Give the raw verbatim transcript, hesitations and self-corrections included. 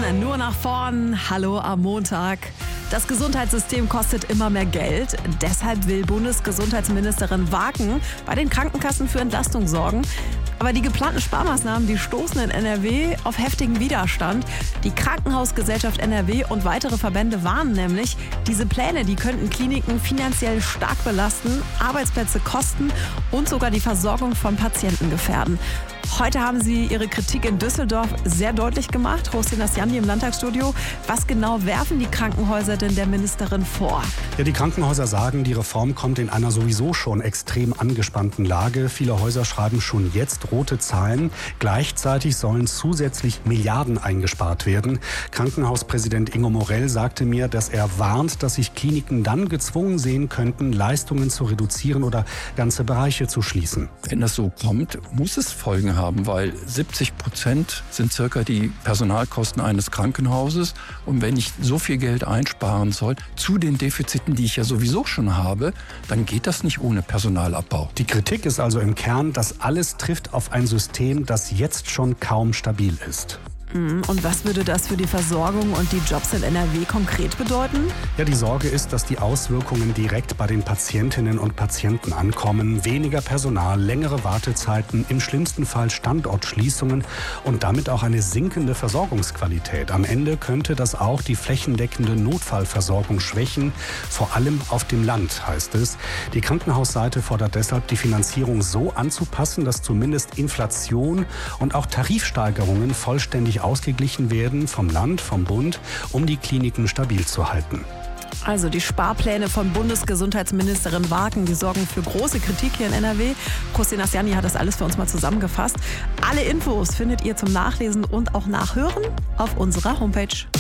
nur nach vorn. Hallo am Montag. Das Gesundheitssystem kostet immer mehr Geld. Deshalb will Bundesgesundheitsministerin Waken bei den Krankenkassen für Entlastung sorgen. Aber die geplanten Sparmaßnahmen, die stoßen in N R W auf heftigen Widerstand. Die Krankenhausgesellschaft N R W und weitere Verbände warnen nämlich, diese Pläne, die könnten Kliniken finanziell stark belasten, Arbeitsplätze kosten und sogar die Versorgung von Patienten gefährden. Heute haben Sie Ihre Kritik in Düsseldorf sehr deutlich gemacht. Hossein Nasjandi im Landtagsstudio. Was genau werfen die Krankenhäuser denn der Ministerin vor? Ja, die Krankenhäuser sagen, die Reform kommt in einer sowieso schon extrem angespannten Lage. Viele Häuser schreiben schon jetzt rote Zahlen. Gleichzeitig sollen zusätzlich Milliarden eingespart werden. Krankenhauspräsident Ingo Morell sagte mir, dass er warnt, dass sich Kliniken dann gezwungen sehen könnten, Leistungen zu reduzieren oder ganze Bereiche zu schließen. Wenn das so kommt, muss es Folgen haben, weil siebzig Prozent sind circa die Personalkosten eines Krankenhauses. Und wenn ich so viel Geld einsparen soll, zu den Defiziten, die ich ja sowieso schon habe, dann geht das nicht ohne Personalabbau. Die Kritik ist also im Kern, dass alles trifft auf ein System, das jetzt schon kaum stabil ist. Und was würde das für die Versorgung und die Jobs in N R W konkret bedeuten? Ja, die Sorge ist, dass die Auswirkungen direkt bei den Patientinnen und Patienten ankommen. Weniger Personal, längere Wartezeiten, im schlimmsten Fall Standortschließungen und damit auch eine sinkende Versorgungsqualität. Am Ende könnte das auch die flächendeckende Notfallversorgung schwächen, vor allem auf dem Land, heißt es. Die Krankenhausseite fordert deshalb, die Finanzierung so anzupassen, dass zumindest Inflation und auch Tarifsteigerungen vollständig ausgeglichen werden vom Land, vom Bund, um die Kliniken stabil zu halten. Also die Sparpläne von Bundesgesundheitsministerin Waken, die sorgen für große Kritik hier in N R W. Hossein Nasjandi hat das alles für uns mal zusammengefasst. Alle Infos findet ihr zum Nachlesen und auch Nachhören auf unserer Homepage.